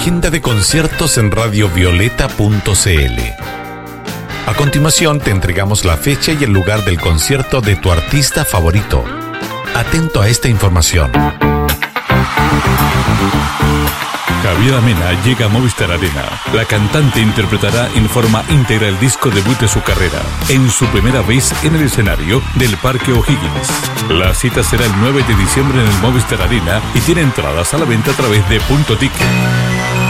agenda de conciertos en radiovioleta.cl. A continuación te entregamos la fecha y el lugar del concierto de tu artista favorito. Atento a esta información. Javiera Mena llega a Movistar Arena. La cantante interpretará en forma íntegra el disco debut de su carrera, en su primera vez en el escenario del Parque O'Higgins. La cita será el 9 de diciembre en el Movistar Arena y tiene entradas a la venta a través de Punto Ticket.